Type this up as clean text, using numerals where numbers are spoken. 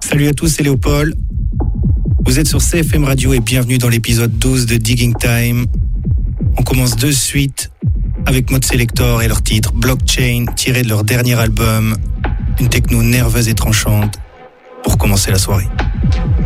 Salut à tous, c'est Léopold. Vous êtes sur CFM Radio et bienvenue dans l'épisode 12 de Digging Time. On commence de suite avec Mode Selector et leur titre Blockchain, tiré de leur dernier album, une techno nerveuse et tranchante pour commencer la soirée.